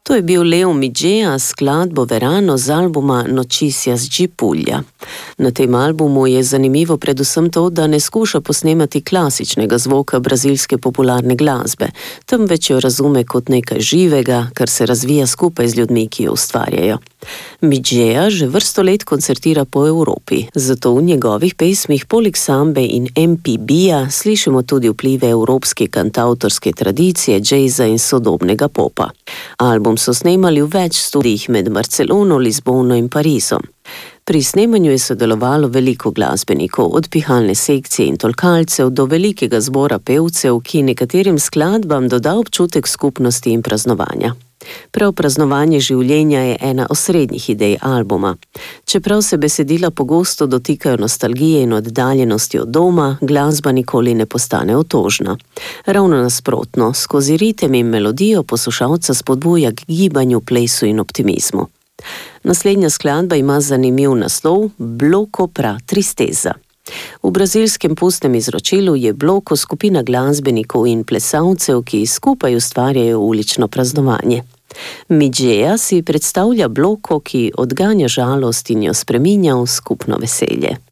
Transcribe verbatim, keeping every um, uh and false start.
To je bil Leo Midgeja s skladbo Verano z albuma Noticias de Puglia. Na tem albumu je zanimivo predvsem to, da ne skuša posnemati klasičnega zvoka brazilske popularne glasbe, temveč jo razume kot nekaj živega, kar se razvija skupaj z ljudmi, ki jo ustvarjajo. Midgeja že vrsto let koncertira po Evropi, zato v njegovih pesmih poleg sambe in em pe be-ja slišimo tudi vplive evropske kantavtorske tradicije, džeza in sodobnega popa. Album so snemali v več studijih med Barcelono, Lizbono in Parizom. Pri snemanju je sodelovalo veliko glasbenikov, od pihalne sekcije in tolkalcev do velikega zbora pevcev, ki nekaterim skladbam doda občutek skupnosti in praznovanja. Prav praznovanje življenja je ena osrednjih idej albuma. Čeprav se besedila pogosto dotikajo nostalgije in oddaljenosti od doma, glasba nikoli ne postane otožna. Ravno nasprotno, skozi ritem in melodijo poslušalca spodbuja k gibanju, plesu in optimizmu. Naslednja skladba ima zanimiv naslov Bloco pra tristeza. V brazilskem pustnem izročilu je Bloco skupina glasbenikov in plesalcev, ki skupaj ustvarjajo ulično praznovanje. Midgeja si predstavlja Bloco, ki odganja žalost in jo spreminja v skupno veselje.